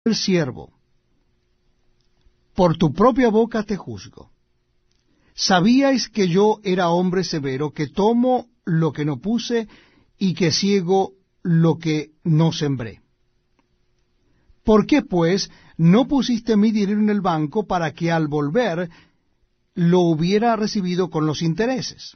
el siervo, por tu propia boca te juzgo. Sabíais que yo era hombre severo, que tomo lo que no puse, y que ciego lo que no sembré. ¿Por qué, pues, no pusiste mi dinero en el banco para que al volver lo hubiera recibido con los intereses?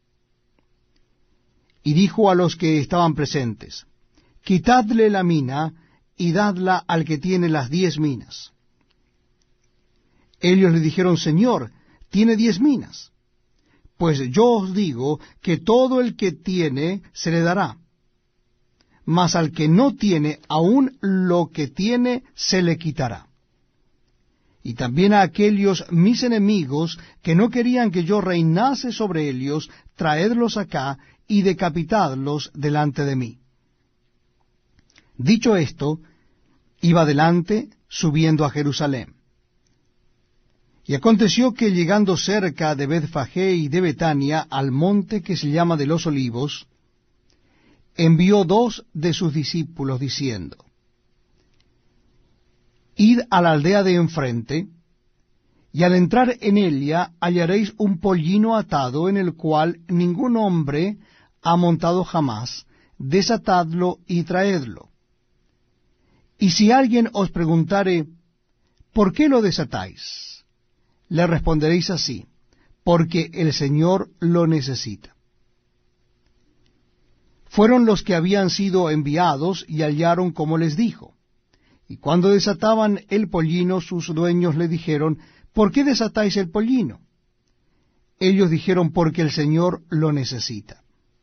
Y dijo a los que estaban presentes, quitadle la mina y dadla al que tiene las 10 minas. Ellos le dijeron, Señor, tiene 10 minas. Pues yo os digo que todo el que tiene se le dará, mas al que no tiene, aun lo que tiene se le quitará. Y también a aquellos mis enemigos que no querían que yo reinase sobre ellos, traedlos acá y decapitadlos delante de mí. Dicho esto, iba adelante, subiendo a Jerusalén. Y aconteció que llegando cerca de Betfagé y de Betania, al monte que se llama de los Olivos, envió 2 de sus discípulos, diciendo, id a la aldea de enfrente, y al entrar en ella hallaréis un pollino atado, en el cual ningún hombre ha montado jamás. Desatadlo y traedlo. Y si alguien os preguntare, ¿por qué lo desatáis?, le responderéis así, porque el Señor lo necesita. Fueron los que habían sido enviados y hallaron como les dijo. Y cuando desataban el pollino, sus dueños le dijeron, ¿por qué desatáis el pollino? Ellos dijeron, porque el Señor lo necesita.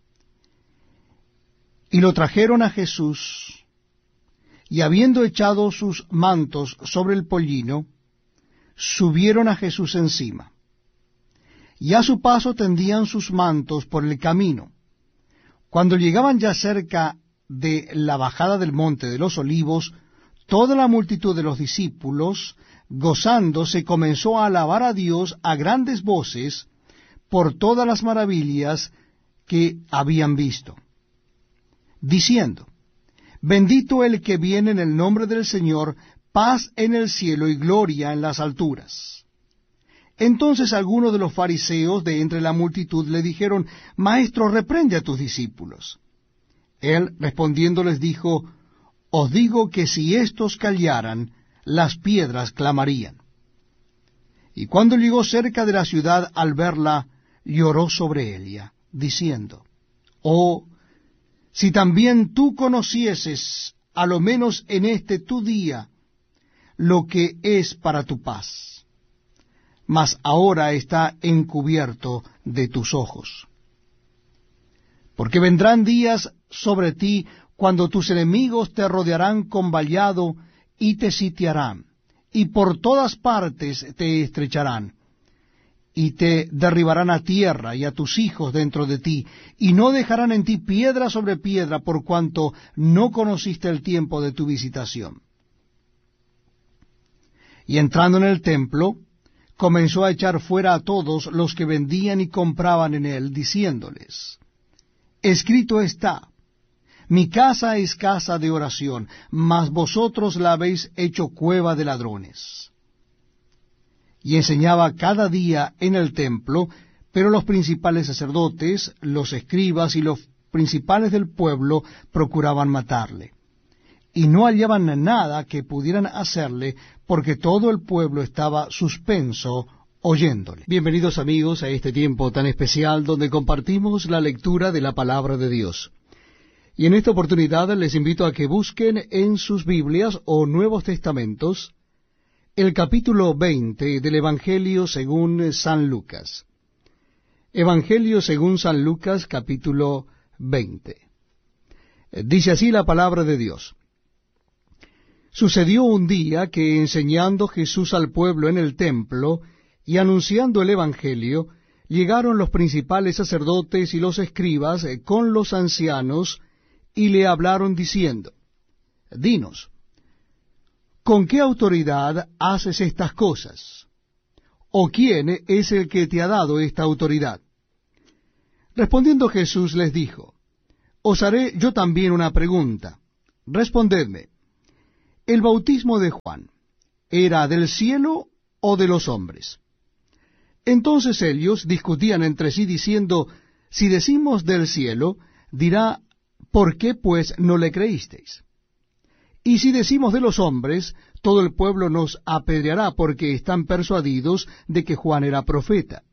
Y lo trajeron a Jesús, y habiendo echado sus mantos sobre el pollino, subieron a Jesús encima. Y a su paso tendían sus mantos por el camino. Cuando llegaban ya cerca de la bajada del monte de los Olivos, toda la multitud de los discípulos, gozándose, comenzó a alabar a Dios a grandes voces por todas las maravillas que habían visto, diciendo, bendito el que viene en el nombre del Señor, paz en el cielo y gloria en las alturas. Entonces algunos de los fariseos de entre la multitud le dijeron, Maestro, reprende a tus discípulos. Él respondiendo les dijo, os digo que si éstos callaran, las piedras clamarían. Y cuando llegó cerca de la ciudad, al verla, lloró sobre ella, diciendo, oh, si también tú conocieses, a lo menos en este tu día, lo que es para tu paz, mas ahora está encubierto de tus ojos. Porque vendrán días sobre ti cuando tus enemigos te rodearán con vallado y te sitiarán, y por todas partes te estrecharán, y te derribarán a tierra y a tus hijos dentro de ti, y no dejarán en ti piedra sobre piedra, por cuanto no conociste el tiempo de tu visitación. Y entrando en el templo, comenzó a echar fuera a todos los que vendían y compraban en él, diciéndoles, escrito está, mi casa es casa de oración, mas vosotros la habéis hecho cueva de ladrones. Y enseñaba cada día en el templo, pero los principales sacerdotes, los escribas y los principales del pueblo procuraban matarle. Y no hallaban nada que pudieran hacerle, porque todo el pueblo estaba suspenso oyéndole. Bienvenidos amigos a este tiempo tan especial donde compartimos la lectura de la palabra de Dios. Y en esta oportunidad les invito a que busquen en sus Biblias o Nuevos Testamentos el capítulo 20 del Evangelio según San Lucas. Evangelio según San Lucas, capítulo 20. Dice así la palabra de Dios. Sucedió un día que, enseñando Jesús al pueblo en el templo y anunciando el Evangelio, llegaron los principales sacerdotes y los escribas con los ancianos y le hablaron diciendo, dinos, ¿con qué autoridad haces estas cosas? ¿O quién es el que te ha dado esta autoridad? Respondiendo Jesús les dijo, os haré yo también una pregunta. Respondedme, ¿el bautismo de Juan era del cielo o de los hombres? Entonces ellos discutían entre sí diciendo, si decimos del cielo, dirá, ¿por qué pues no le creísteis? Y si decimos de los hombres, todo el pueblo nos apedreará porque están persuadidos de que Juan era profeta.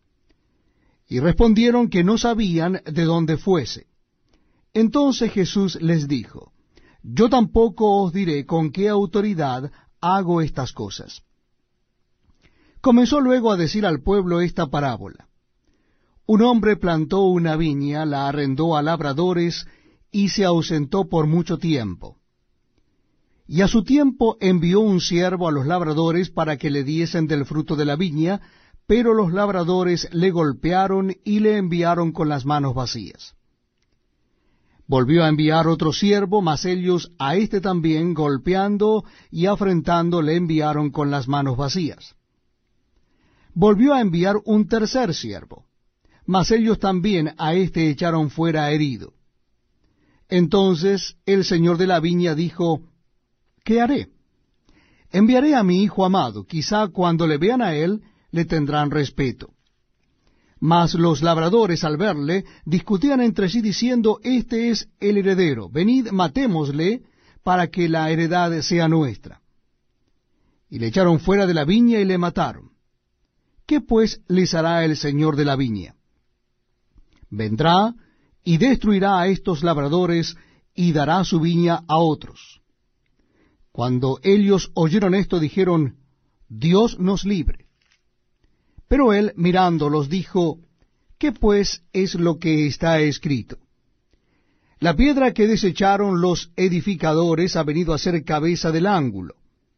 Y respondieron que no sabían de dónde fuese. Entonces Jesús les dijo, yo tampoco os diré con qué autoridad hago estas cosas. Comenzó luego a decir al pueblo esta parábola. Un hombre plantó una viña, la arrendó a labradores y se ausentó por mucho tiempo. Y a su tiempo envió un siervo a los labradores para que le diesen del fruto de la viña, pero los labradores le golpearon y le enviaron con las manos vacías. Volvió a enviar otro siervo, mas ellos a éste también, golpeando y afrentando, le enviaron con las manos vacías. Volvió a enviar un tercer siervo, mas ellos también a éste echaron fuera herido. Entonces el señor de la viña dijo, ¿qué haré? Enviaré a mi hijo amado, quizá cuando le vean a él, le tendrán respeto. Mas los labradores al verle discutían entre sí diciendo, este es el heredero, venid matémosle para que la heredad sea nuestra. Y le echaron fuera de la viña y le mataron. ¿Qué pues les hará el señor de la viña? Vendrá y destruirá a estos labradores y dará su viña a otros. Cuando ellos oyeron esto, dijeron, Dios nos libre. Pero él, mirándolos, dijo, ¿qué pues es lo que está escrito? La piedra que desecharon los edificadores ha venido a ser cabeza del ángulo.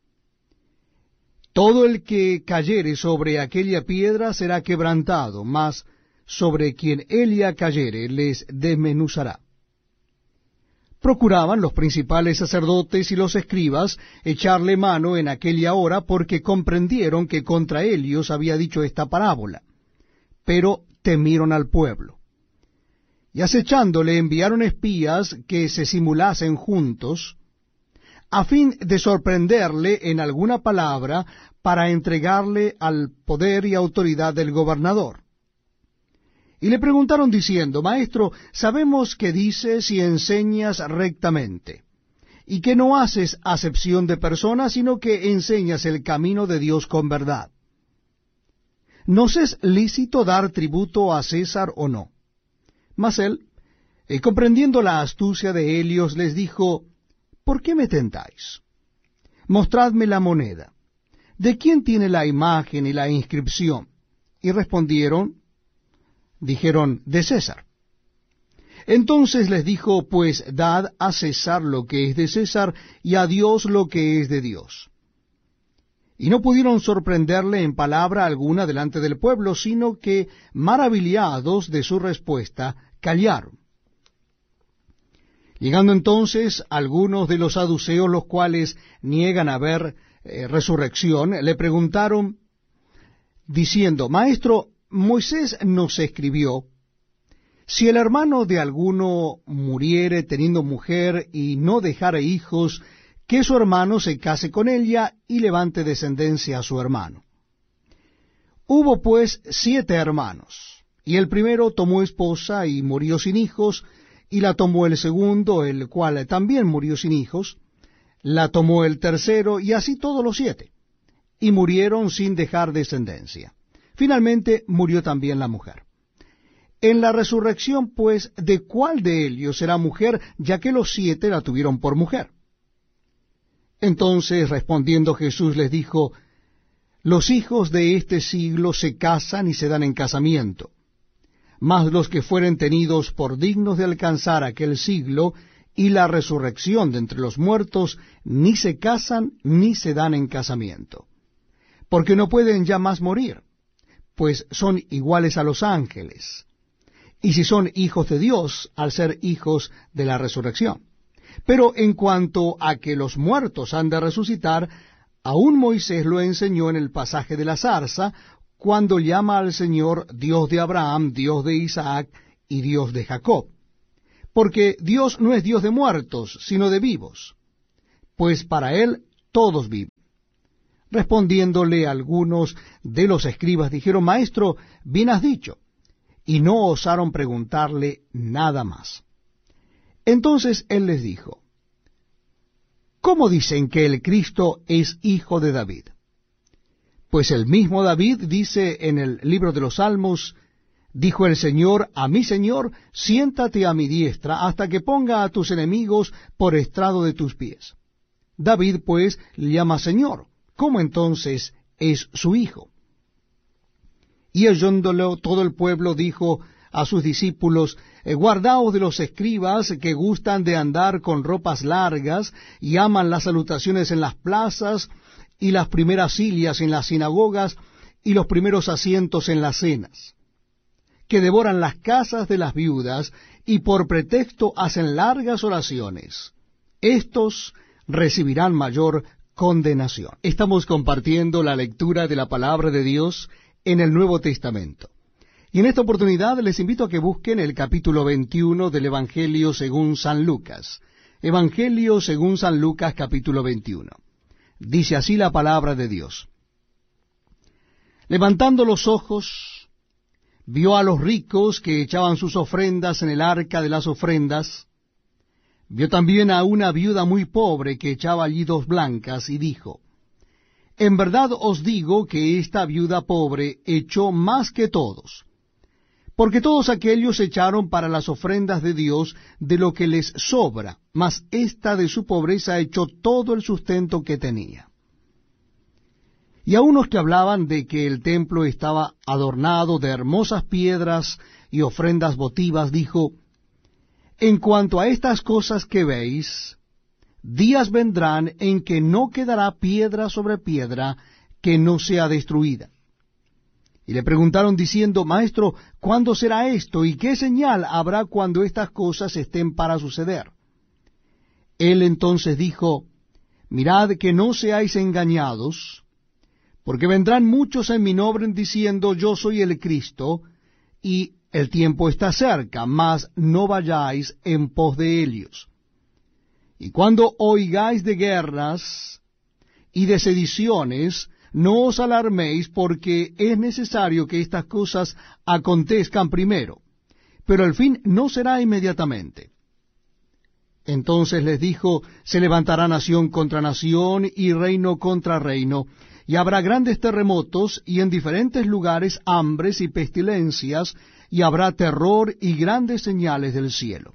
Todo el que cayere sobre aquella piedra será quebrantado, mas sobre quien ella cayere les desmenuzará. Procuraban los principales sacerdotes y los escribas echarle mano en aquella hora, porque comprendieron que contra ellos había dicho esta parábola, pero temieron al pueblo. Y acechándole enviaron espías que se simulasen juntos, a fin de sorprenderle en alguna palabra para entregarle al poder y autoridad del gobernador. Y le preguntaron diciendo, Maestro, sabemos que dices y enseñas rectamente, y que no haces acepción de personas, sino que enseñas el camino de Dios con verdad. ¿Nos es lícito dar tributo a César o no? Mas él, comprendiendo la astucia de ellos, les dijo, ¿por qué me tentáis? Mostradme la moneda. ¿De quién tiene la imagen y la inscripción? Y dijeron, de César. Entonces les dijo, pues dad a César lo que es de César, y a Dios lo que es de Dios. Y no pudieron sorprenderle en palabra alguna delante del pueblo, sino que, maravillados de su respuesta, callaron. Llegando entonces algunos de los saduceos, los cuales niegan haber resurrección, le preguntaron, diciendo, Maestro, Moisés nos escribió, si el hermano de alguno muriere teniendo mujer y no dejare hijos, que su hermano se case con ella y levante descendencia a su hermano. Hubo pues 7 hermanos, y el primero tomó esposa y murió sin hijos, y la tomó el segundo, el cual también murió sin hijos, la tomó el tercero, y así todos los 7, y murieron sin dejar descendencia. Finalmente murió también la mujer. En la resurrección, pues, ¿de cuál de ellos será mujer, ya que los 7 la tuvieron por mujer? Entonces, respondiendo Jesús, les dijo, los hijos de este siglo se casan y se dan en casamiento, mas los que fueren tenidos por dignos de alcanzar aquel siglo y la resurrección de entre los muertos, ni se casan ni se dan en casamiento, porque no pueden ya más morir, pues son iguales a los ángeles, y si son hijos de Dios, al ser hijos de la resurrección. Pero en cuanto a que los muertos han de resucitar, aún Moisés lo enseñó en el pasaje de la zarza, cuando llama al Señor Dios de Abraham, Dios de Isaac y Dios de Jacob. Porque Dios no es Dios de muertos, sino de vivos. pues para él todos viven. Respondiéndole algunos de los escribas dijeron, Maestro, bien has dicho, y no osaron preguntarle nada más. Entonces él les dijo, ¿cómo dicen que el Cristo es hijo de David? Pues el mismo David dice en el libro de los Salmos, dijo el Señor a mi Señor, siéntate a mi diestra hasta que ponga a tus enemigos por estrado de tus pies. David pues le llama Señor, ¿cómo entonces es su hijo? Y oyéndolo todo el pueblo dijo a sus discípulos, guardaos de los escribas que gustan de andar con ropas largas y aman las salutaciones en las plazas y las primeras sillas en las sinagogas y los primeros asientos en las cenas, que devoran las casas de las viudas y por pretexto hacen largas oraciones. Estos recibirán mayor condenación. Estamos compartiendo la lectura de la palabra de Dios en el Nuevo Testamento. Y en esta oportunidad les invito a que busquen el capítulo 21 del Evangelio según San Lucas. Evangelio según San Lucas, capítulo 21. Dice así la palabra de Dios. Levantando los ojos, vio a los ricos que echaban sus ofrendas en el arca de las ofrendas. Vio también a una viuda muy pobre que echaba allí 2 blancas, y dijo, en verdad os digo que esta viuda pobre echó más que todos, porque todos aquellos echaron para las ofrendas de Dios de lo que les sobra, mas ésta de su pobreza echó todo el sustento que tenía. Y a unos que hablaban de que el templo estaba adornado de hermosas piedras y ofrendas votivas, dijo, en cuanto a estas cosas que veis, días vendrán en que no quedará piedra sobre piedra que no sea destruida. Y le preguntaron diciendo, Maestro, ¿cuándo será esto? ¿Y qué señal habrá cuando estas cosas estén para suceder? Él entonces dijo, mirad que no seáis engañados, porque vendrán muchos en mi nombre diciendo, yo soy el Cristo, y el tiempo está cerca, mas no vayáis en pos de ellos. Y cuando oigáis de guerras y de sediciones, no os alarméis, porque es necesario que estas cosas acontezcan primero, pero el fin no será inmediatamente. Entonces les dijo, se levantará nación contra nación y reino contra reino, y habrá grandes terremotos, y en diferentes lugares hambres y pestilencias, y habrá terror y grandes señales del cielo.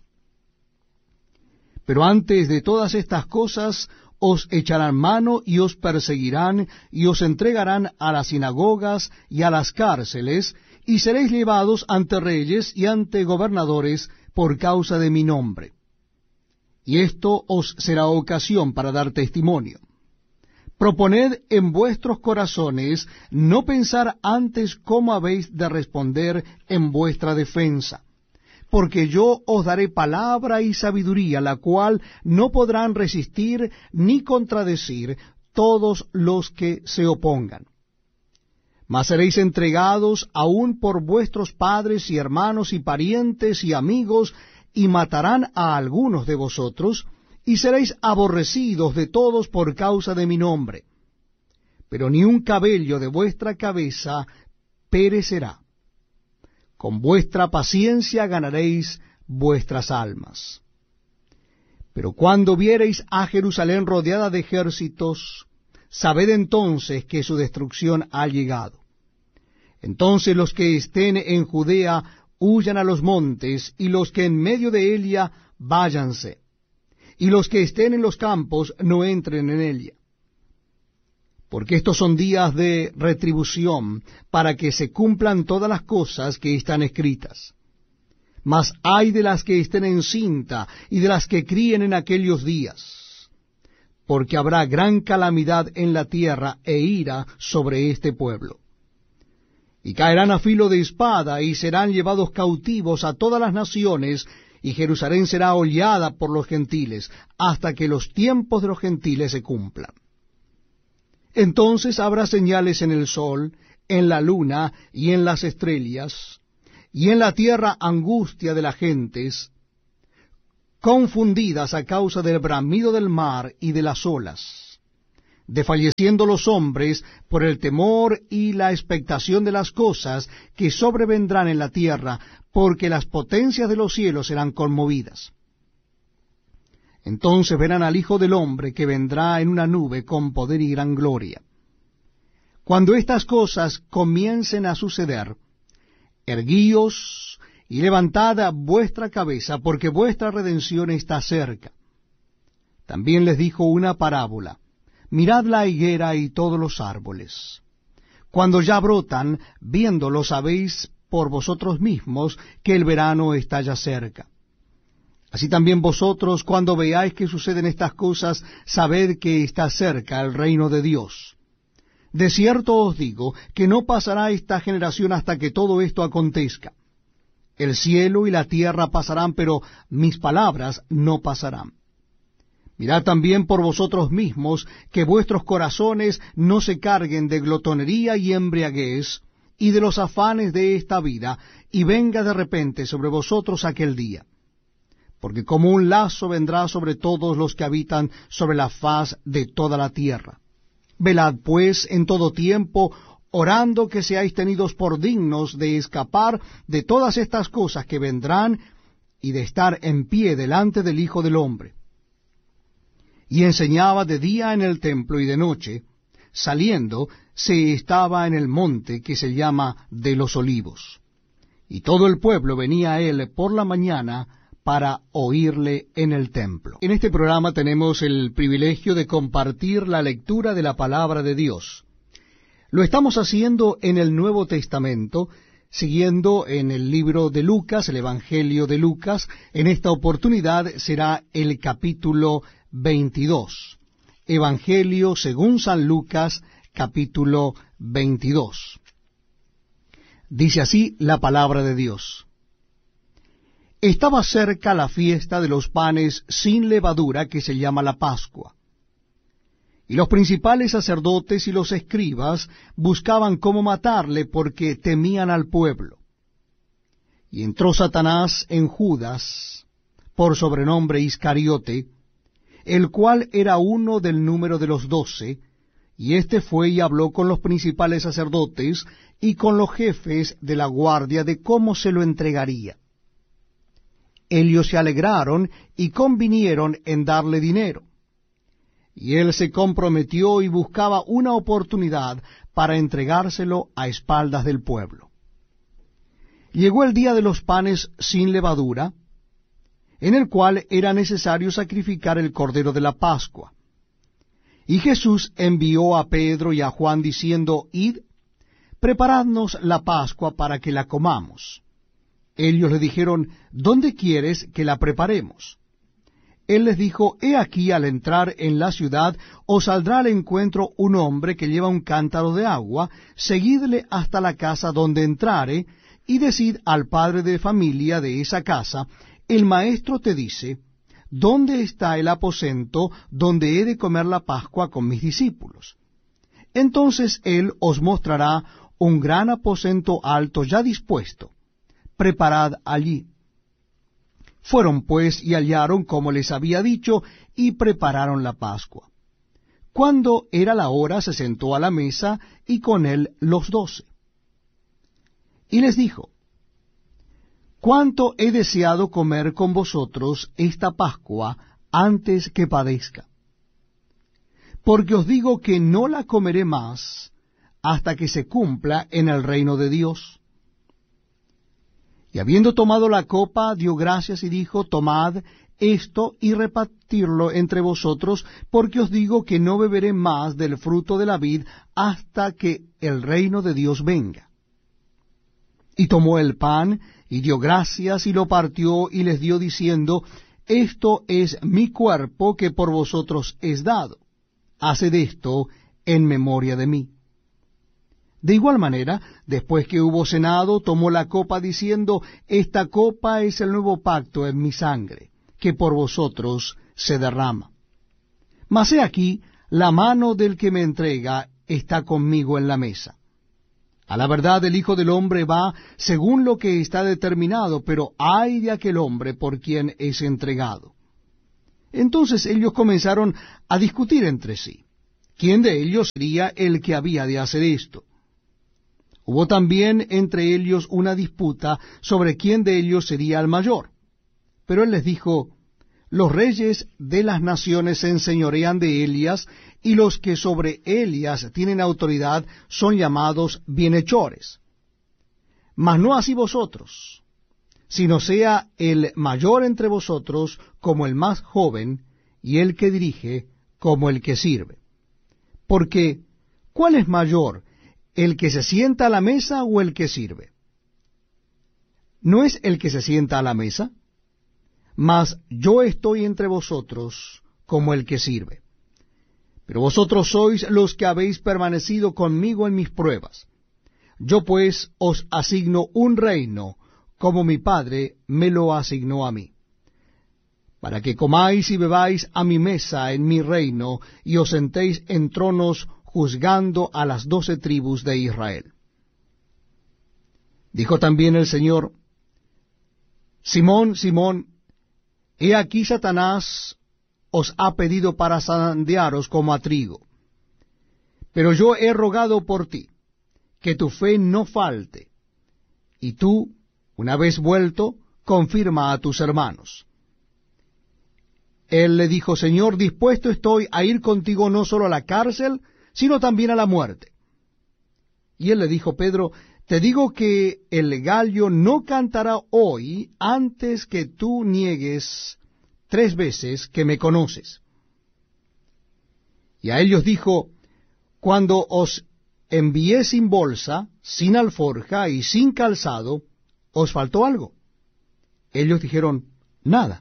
Pero antes de todas estas cosas os echarán mano y os perseguirán y os entregarán a las sinagogas y a las cárceles, y seréis llevados ante reyes y ante gobernadores por causa de mi nombre. Y esto os será ocasión para dar testimonio. Proponed en vuestros corazones no pensar antes cómo habéis de responder en vuestra defensa, porque yo os daré palabra y sabiduría, la cual no podrán resistir ni contradecir todos los que se opongan. Mas seréis entregados aún por vuestros padres y hermanos y parientes y amigos, y matarán a algunos de vosotros, y seréis aborrecidos de todos por causa de mi nombre. Pero ni un cabello de vuestra cabeza perecerá. Con vuestra paciencia ganaréis vuestras almas. Pero cuando viereis a Jerusalén rodeada de ejércitos, sabed entonces que su destrucción ha llegado. Entonces los que estén en Judea huyan a los montes, y los que en medio de ella váyanse, y los que estén en los campos no entren en ella. Porque estos son días de retribución, para que se cumplan todas las cosas que están escritas. Mas ay de las que estén encinta, y de las que críen en aquellos días, porque habrá gran calamidad en la tierra e ira sobre este pueblo. Y caerán a filo de espada, y serán llevados cautivos a todas las naciones, y Jerusalén será hollada por los gentiles, hasta que los tiempos de los gentiles se cumplan. Entonces habrá señales en el sol, en la luna y en las estrellas, y en la tierra angustia de las gentes, confundidas a causa del bramido del mar y de las olas, desfalleciendo los hombres por el temor y la expectación de las cosas que sobrevendrán en la tierra, porque las potencias de los cielos serán conmovidas. Entonces verán al Hijo del Hombre que vendrá en una nube con poder y gran gloria. Cuando estas cosas comiencen a suceder, erguíos y levantad vuestra cabeza, porque vuestra redención está cerca. También les dijo una parábola: mirad la higuera y todos los árboles. Cuando ya brotan, viéndolos sabéis por vosotros mismos que el verano está ya cerca. Así también vosotros, cuando veáis que suceden estas cosas, sabed que está cerca el reino de Dios. De cierto os digo que no pasará esta generación hasta que todo esto acontezca. El cielo y la tierra pasarán, pero mis palabras no pasarán. Mirad también por vosotros mismos que vuestros corazones no se carguen de glotonería y embriaguez, y de los afanes de esta vida, y venga de repente sobre vosotros aquel día. Porque como un lazo vendrá sobre todos los que habitan sobre la faz de toda la tierra. Velad pues en todo tiempo, orando que seáis tenidos por dignos de escapar de todas estas cosas que vendrán, y de estar en pie delante del Hijo del Hombre. Y enseñaba de día en el templo y de noche, saliendo, se estaba en el monte que se llama de los Olivos. Y todo el pueblo venía a él por la mañana para oírle en el templo. En este programa tenemos el privilegio de compartir la lectura de la palabra de Dios. Lo estamos haciendo en el Nuevo Testamento, siguiendo en el libro de Lucas, el Evangelio de Lucas. En esta oportunidad será el capítulo 22. Evangelio según San Lucas, capítulo 22. Dice así la palabra de Dios. Estaba cerca la fiesta de los panes sin levadura, que se llama la Pascua. Y los principales sacerdotes y los escribas buscaban cómo matarle, porque temían al pueblo. Y entró Satanás en Judas, por sobrenombre Iscariote, el cual era uno del número de los 12, y éste fue y habló con los principales sacerdotes y con los jefes de la guardia de cómo se lo entregaría. Ellos se alegraron y convinieron en darle dinero. Y él se comprometió y buscaba una oportunidad para entregárselo a espaldas del pueblo. Llegó el día de los panes sin levadura, en el cual era necesario sacrificar el cordero de la Pascua. Y Jesús envió a Pedro y a Juan diciendo: Id, preparadnos la Pascua para que la comamos. Ellos le dijeron: ¿Dónde quieres que la preparemos? Él les dijo: He aquí, al entrar en la ciudad, os saldrá al encuentro un hombre que lleva un cántaro de agua, seguidle hasta la casa donde entrare, y decid al padre de familia de esa casa: el maestro te dice, ¿dónde está el aposento donde he de comer la Pascua con mis discípulos? Entonces él os mostrará un gran aposento alto ya dispuesto. Preparad allí. Fueron pues y hallaron como les había dicho, y prepararon la Pascua. Cuando era la hora, se sentó a la mesa, y con él los 12. Y les dijo: cuánto he deseado comer con vosotros esta Pascua antes que padezca. Porque os digo que no la comeré más hasta que se cumpla en el reino de Dios. Y habiendo tomado la copa, dio gracias y dijo: tomad esto y repartirlo entre vosotros, porque os digo que no beberé más del fruto de la vid hasta que el reino de Dios venga. Y tomó el pan, y dio gracias, y lo partió, y les dio diciendo: esto es mi cuerpo que por vosotros es dado. Haced esto en memoria de mí. De igual manera, después que hubo cenado, tomó la copa diciendo: esta copa es el nuevo pacto en mi sangre, que por vosotros se derrama. Mas he aquí, la mano del que me entrega está conmigo en la mesa. A la verdad, el Hijo del Hombre va según lo que está determinado, pero ay de aquel hombre por quien es entregado. Entonces ellos comenzaron a discutir entre sí, quién de ellos sería el que había de hacer esto. Hubo también entre ellos una disputa sobre quién de ellos sería el mayor. Pero él les dijo: los reyes de las naciones se enseñorean de Elias, y los que sobre Elias tienen autoridad son llamados bienhechores. Mas no así vosotros, sino sea el mayor entre vosotros como el más joven, y el que dirige como el que sirve. Porque, ¿cuál es mayor, el que se sienta a la mesa o el que sirve? ¿No es el que se sienta a la mesa? Mas yo estoy entre vosotros como el que sirve. Pero vosotros sois los que habéis permanecido conmigo en mis pruebas. Yo pues os asigno un reino, como mi Padre me lo asignó a mí, para que comáis y bebáis a mi mesa en mi reino, y os sentéis en tronos juzgando a las 12 tribus de Israel. Dijo también el Señor: Simón, Simón, he aquí Satanás os ha pedido para zarandearos como a trigo. Pero yo he rogado por ti, que tu fe no falte, y tú, una vez vuelto, confirma a tus hermanos. Él le dijo: Señor, dispuesto estoy a ir contigo no solo a la cárcel, sino también a la muerte. Y él le dijo: Pedro, te digo que el gallo no cantará hoy antes que tú niegues 3 veces que me conoces. Y a ellos dijo: cuando os envié sin bolsa, sin alforja y sin calzado, ¿os faltó algo? Ellos dijeron: nada.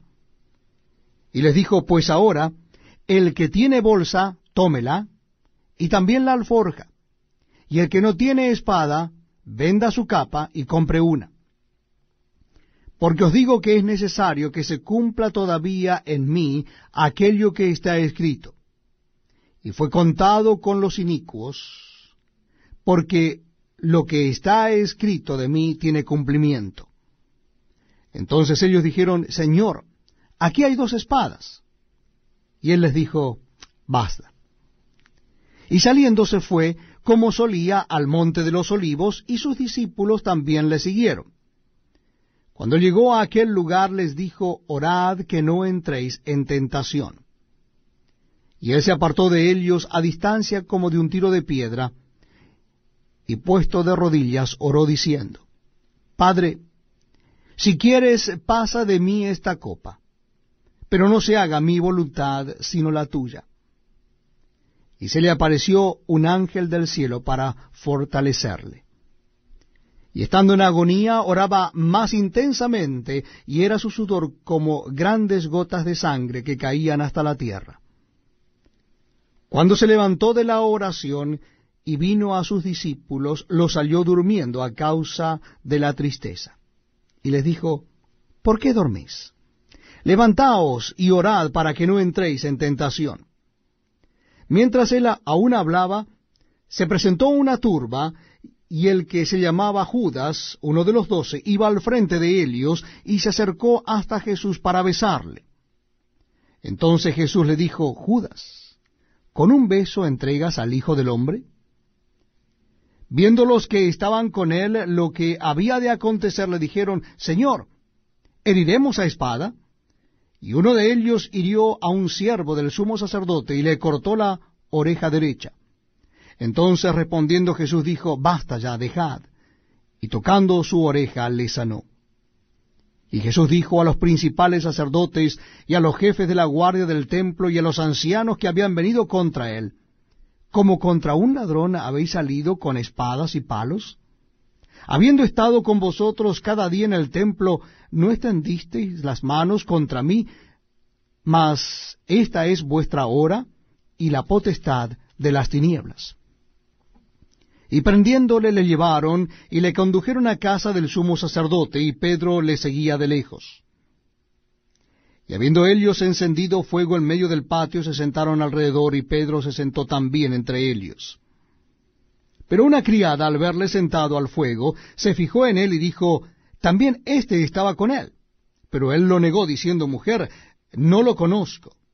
Y les dijo: pues ahora, el que tiene bolsa, tómela, y también la alforja, y el que no tiene espada, venda su capa y compre una. Porque os digo que es necesario que se cumpla todavía en mí aquello que está escrito. Y fue contado con los inicuos, porque lo que está escrito de mí tiene cumplimiento. Entonces ellos dijeron: Señor, aquí hay 2 espadas. Y él les dijo: basta. Y saliendo se fue, como solía, al monte de los olivos, y sus discípulos también le siguieron. Cuando llegó a aquel lugar les dijo: orad que no entréis en tentación. Y él se apartó de ellos a distancia como de un tiro de piedra, y puesto de rodillas oró diciendo: Padre, si quieres, pasa de mí esta copa, pero no se haga mi voluntad sino la tuya. Y se le apareció un ángel del cielo para fortalecerle. Y estando en agonía, oraba más intensamente, y era su sudor como grandes gotas de sangre que caían hasta la tierra. Cuando se levantó de la oración y vino a sus discípulos, los halló durmiendo a causa de la tristeza. Y les dijo: ¿por qué dormís? Levantaos y orad para que no entréis en tentación. Mientras él aún hablaba, se presentó una turba, y el que se llamaba Judas, uno de los 12, iba al frente de ellos, y se acercó hasta Jesús para besarle. Entonces Jesús le dijo: Judas, ¿con un beso entregas al Hijo del Hombre? Viendo los que estaban con él lo que había de acontecer, le dijeron: Señor, ¿heriremos a espada? Y uno de ellos hirió a un siervo del sumo sacerdote y le cortó la oreja derecha. Entonces respondiendo Jesús dijo: basta ya, dejad. Y tocando su oreja le sanó. Y Jesús dijo a los principales sacerdotes y a los jefes de la guardia del templo y a los ancianos que habían venido contra él: ¿como contra un ladrón habéis salido con espadas y palos? Habiendo estado con vosotros cada día en el templo, ¿no extendisteis las manos contra mí? Mas esta es vuestra hora y la potestad de las tinieblas. Y prendiéndole le llevaron y le condujeron a casa del sumo sacerdote, y Pedro le seguía de lejos. Y habiendo ellos encendido fuego en medio del patio, se sentaron alrededor, y Pedro se sentó también entre ellos. Pero una criada, al verle sentado al fuego, se fijó en él y dijo: también éste estaba con él. Pero él lo negó, diciendo: mujer, no lo conozco.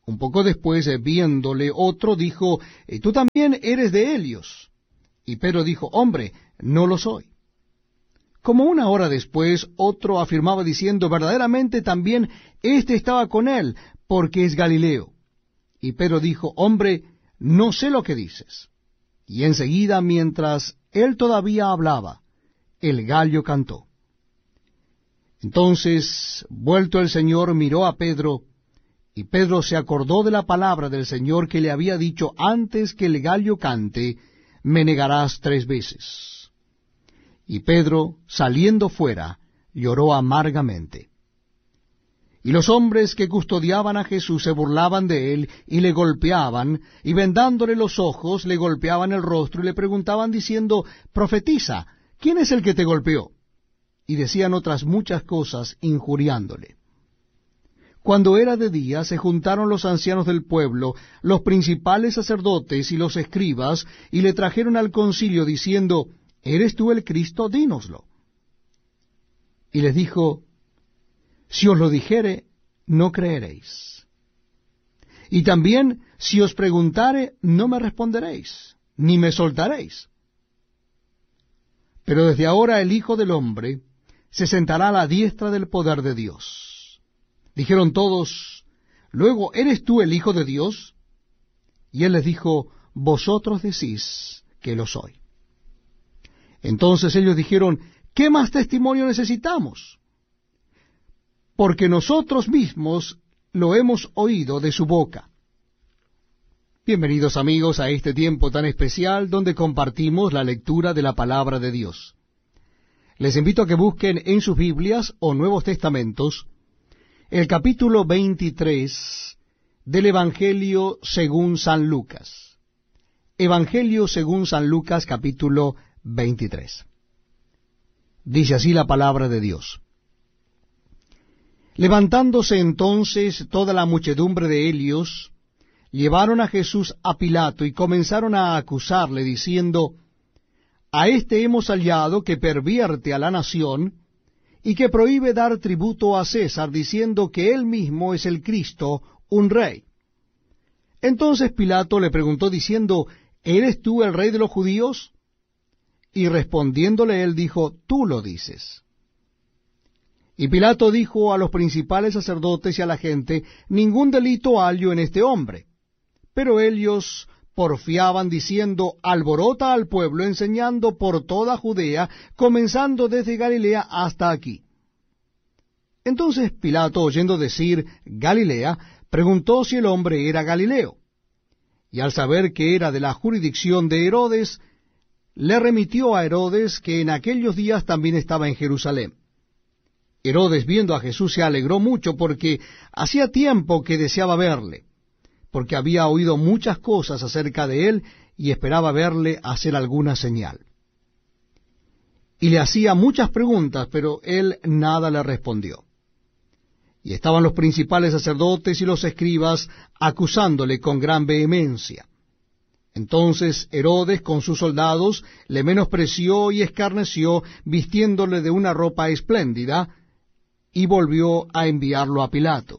Un poco después, viéndole otro, dijo, tú también eres de ellos. Y Pedro dijo, hombre, no lo soy. Como una hora después, otro afirmaba diciendo, verdaderamente también éste estaba con él, porque es Galileo. Y Pedro dijo, hombre, no sé lo que dices. Y enseguida, mientras él todavía hablaba, el gallo cantó. Entonces, vuelto el Señor, miró a Pedro, y Pedro se acordó de la palabra del Señor que le había dicho, antes que el gallo cante, me negarás 3 veces. Y Pedro, saliendo fuera, lloró amargamente. Y los hombres que custodiaban a Jesús se burlaban de él, y le golpeaban, y vendándole los ojos, le golpeaban el rostro, y le preguntaban diciendo, profetiza, ¿quién es el que te golpeó? Y decían otras muchas cosas, injuriándole. Cuando era de día, se juntaron los ancianos del pueblo, los principales sacerdotes y los escribas, y le trajeron al concilio, diciendo, ¿eres tú el Cristo? Dínoslo. Y les dijo, si os lo dijere, no creeréis. Y también, si os preguntare, no me responderéis, ni me soltaréis. Pero desde ahora el Hijo del Hombre se sentará a la diestra del poder de Dios. Dijeron todos, luego, ¿eres tú el Hijo de Dios? Y él les dijo, vosotros decís que lo soy. Entonces ellos dijeron, ¿qué más testimonio necesitamos? Porque nosotros mismos lo hemos oído de su boca. Bienvenidos amigos a este tiempo tan especial donde compartimos la lectura de la palabra de Dios. Les invito a que busquen en sus Biblias o Nuevos Testamentos el capítulo 23 del Evangelio según San Lucas. Evangelio según San Lucas, capítulo 23. Dice así la palabra de Dios. Levantándose entonces toda la muchedumbre de ellos, llevaron a Jesús a Pilato y comenzaron a acusarle, diciendo, a éste hemos hallado que pervierte a la nación, y que prohíbe dar tributo a César, diciendo que él mismo es el Cristo, un rey. Entonces Pilato le preguntó diciendo, ¿eres tú el rey de los judíos? Y respondiéndole él dijo, tú lo dices. Y Pilato dijo a los principales sacerdotes y a la gente, ningún delito hallo en este hombre. Pero ellos porfiaban diciendo, alborota al pueblo, enseñando por toda Judea, comenzando desde Galilea hasta aquí. Entonces Pilato, oyendo decir Galilea, preguntó si el hombre era Galileo. Y al saber que era de la jurisdicción de Herodes, le remitió a Herodes, que en aquellos días también estaba en Jerusalén. Herodes, viendo a Jesús, se alegró mucho, porque hacía tiempo que deseaba verle, porque había oído muchas cosas acerca de él, y esperaba verle hacer alguna señal. Y le hacía muchas preguntas, pero él nada le respondió. Y estaban los principales sacerdotes y los escribas acusándole con gran vehemencia. Entonces Herodes con sus soldados le menospreció y escarneció, vistiéndole de una ropa espléndida, y volvió a enviarlo a Pilato.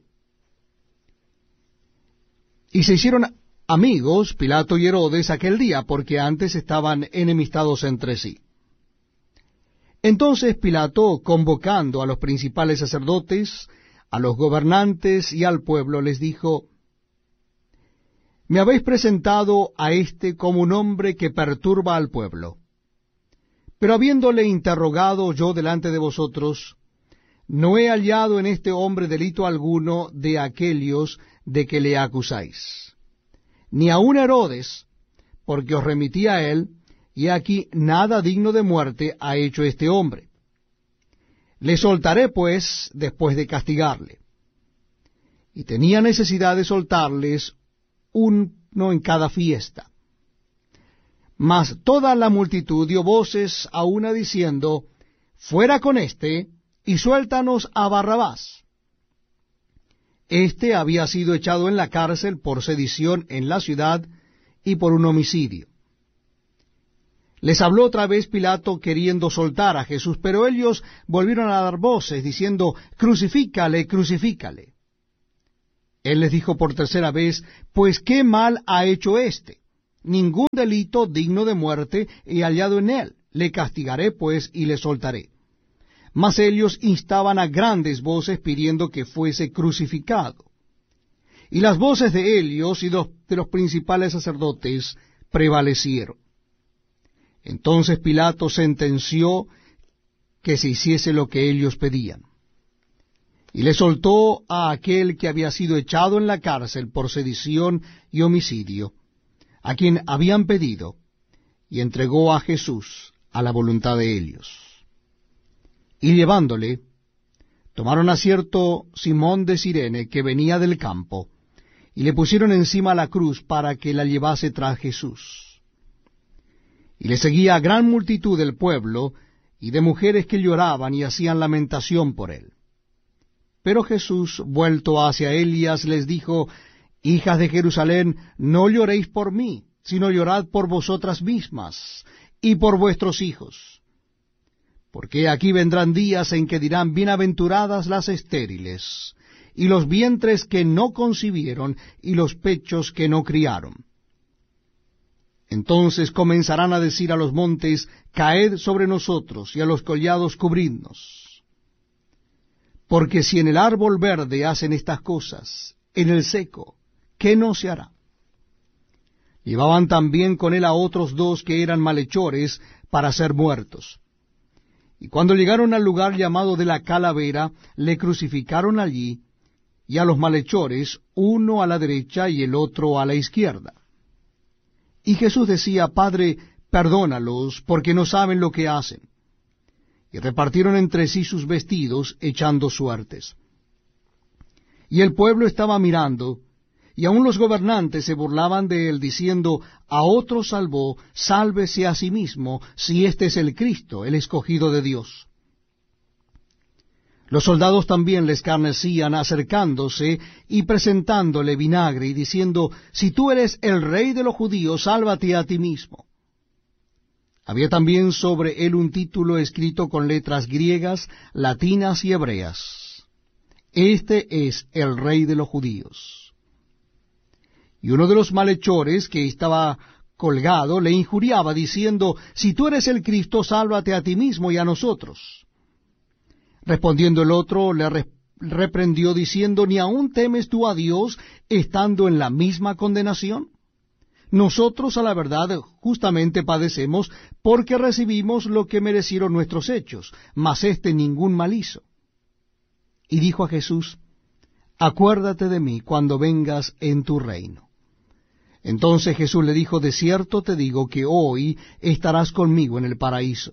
Y se hicieron amigos Pilato y Herodes aquel día, porque antes estaban enemistados entre sí. Entonces Pilato, convocando a los principales sacerdotes, a los gobernantes y al pueblo, les dijo, me habéis presentado a éste como un hombre que perturba al pueblo. Pero habiéndole interrogado yo delante de vosotros, no he hallado en este hombre delito alguno de aquellos de que le acusáis. Ni aun Herodes, porque os remití a él, y aquí nada digno de muerte ha hecho este hombre. Le soltaré, pues, después de castigarle. Y tenía necesidad de soltarles uno en cada fiesta. Mas toda la multitud dio voces a una diciendo, fuera con éste, y suéltanos a Barrabás. Este había sido echado en la cárcel por sedición en la ciudad y por un homicidio. Les habló otra vez Pilato queriendo soltar a Jesús, pero ellos volvieron a dar voces, diciendo, crucifícale, crucifícale. Él les dijo por tercera vez, pues ¿qué mal ha hecho éste? Ningún delito digno de muerte he hallado en él. Le castigaré pues y le soltaré. Mas ellos instaban a grandes voces pidiendo que fuese crucificado. Y las voces de ellos y de los principales sacerdotes prevalecieron. Entonces Pilato sentenció que se hiciese lo que ellos pedían. Y le soltó a aquel que había sido echado en la cárcel por sedición y homicidio, a quien habían pedido, y entregó a Jesús a la voluntad de ellos. Y llevándole, tomaron a cierto Simón de Cirene, que venía del campo, y le pusieron encima la cruz para que la llevase tras Jesús. Y le seguía gran multitud del pueblo, y de mujeres que lloraban y hacían lamentación por él. Pero Jesús, vuelto hacia ellas, les dijo, Hijas de Jerusalén, no lloréis por mí, sino llorad por vosotras mismas, y por vuestros hijos. Porque aquí vendrán días en que dirán, bienaventuradas las estériles, y los vientres que no concibieron, y los pechos que no criaron. Entonces comenzarán a decir a los montes, caed sobre nosotros, y a los collados cubridnos. Porque si en el árbol verde hacen estas cosas, en el seco, ¿qué no se hará? Llevaban también con él a otros dos que eran malhechores para ser muertos. Y cuando llegaron al lugar llamado de la Calavera, le crucificaron allí, y a los malhechores, uno a la derecha y el otro a la izquierda. Y Jesús decía, Padre, perdónalos, porque no saben lo que hacen. Y repartieron entre sí sus vestidos, echando suertes. Y el pueblo estaba mirando, y aun los gobernantes se burlaban de él, diciendo, a otro salvó, sálvese a sí mismo, si este es el Cristo, el escogido de Dios. Los soldados también le escarnecían, acercándose y presentándole vinagre, y diciendo, si tú eres el rey de los judíos, sálvate a ti mismo. Había también sobre él un título escrito con letras griegas, latinas y hebreas. Este es el rey de los judíos. Y uno de los malhechores que estaba colgado le injuriaba, diciendo, si tú eres el Cristo, sálvate a ti mismo y a nosotros. Respondiendo el otro, le reprendió, diciendo, ¿ni aún temes tú a Dios, estando en la misma condenación? Nosotros, a la verdad, justamente padecemos, porque recibimos lo que merecieron nuestros hechos, mas éste ningún mal hizo. Y dijo a Jesús, acuérdate de mí cuando vengas en tu reino. Entonces Jesús le dijo, de cierto te digo que hoy estarás conmigo en el paraíso.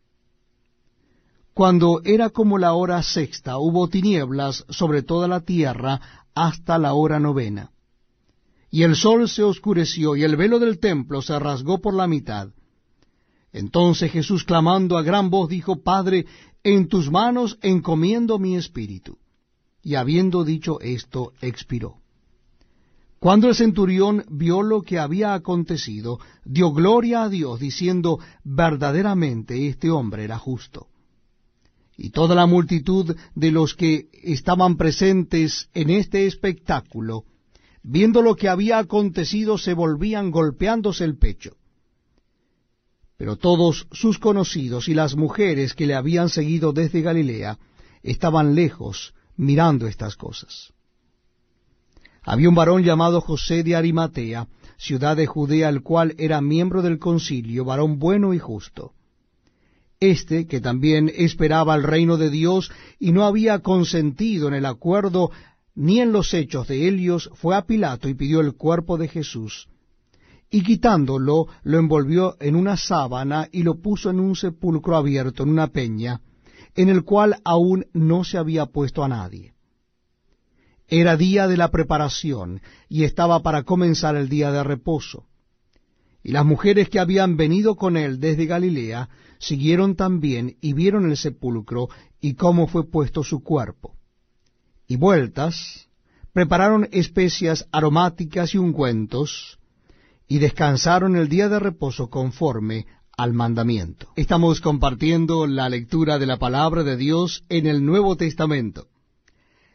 Cuando era como la hora sexta, hubo tinieblas sobre toda la tierra hasta la hora novena. Y el sol se oscureció, y el velo del templo se rasgó por la mitad. Entonces Jesús, clamando a gran voz, dijo, Padre, en tus manos encomiendo mi espíritu. Y habiendo dicho esto, expiró. Cuando el centurión vio lo que había acontecido, dio gloria a Dios, diciendo, verdaderamente este hombre era justo. Y toda la multitud de los que estaban presentes en este espectáculo, viendo lo que había acontecido, se volvían golpeándose el pecho. Pero todos sus conocidos y las mujeres que le habían seguido desde Galilea estaban lejos mirando estas cosas. Había un varón llamado José de Arimatea, ciudad de Judea, el cual era miembro del concilio, varón bueno y justo. Este, que también esperaba el reino de Dios y no había consentido en el acuerdo ni en los hechos de Helios, fue a Pilato y pidió el cuerpo de Jesús. Y quitándolo, lo envolvió en una sábana y lo puso en un sepulcro abierto, en una peña, en el cual aún no se había puesto a nadie. Era día de la preparación, y estaba para comenzar el día de reposo. Y las mujeres que habían venido con él desde Galilea siguieron también y vieron el sepulcro y cómo fue puesto su cuerpo. Y vueltas, prepararon especias aromáticas y ungüentos, y descansaron el día de reposo conforme al mandamiento. Estamos compartiendo la lectura de la palabra de Dios en el Nuevo Testamento.